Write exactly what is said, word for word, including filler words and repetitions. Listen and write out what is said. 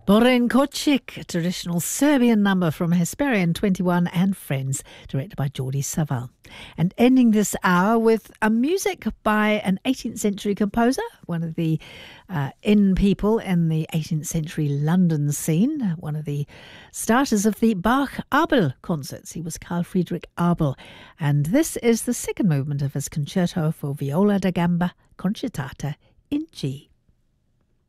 Borin Kocic, a traditional Serbian number from Hesperian twenty-one and Friends, directed by Jordi Savall. And ending this hour with a music by an eighteenth century composer, one of the uh, in people in the eighteenth century London scene, one of the starters of the Bach-Abel concerts. He was Carl Friedrich Abel. And this is the second movement of his concerto for viola da gamba concertata in G.